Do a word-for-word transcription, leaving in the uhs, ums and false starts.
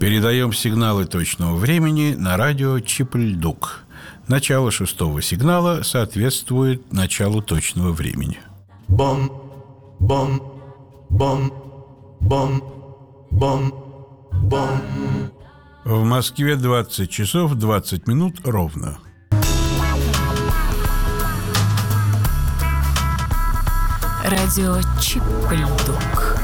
Передаем сигналы точного времени на радио Чип-Ль-Дук. Начало шестого сигнала соответствует началу точного времени. Бон, бон, бон, бон, бон, бон. В Москве двадцать часов двадцать минут ровно. Радио Чип-Ль-Дук.